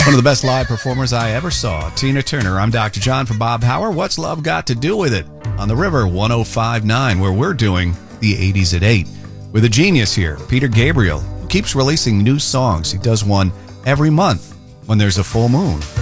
One of the best live performers I ever saw, Tina Turner. I'm Dr. John for Bob Hauer. What's Love Got to Do With It? On the River 105.9, where we're doing the 80s at 8. With a genius here, Peter Gabriel, who keeps releasing new songs. He does one every month when there's a full moon.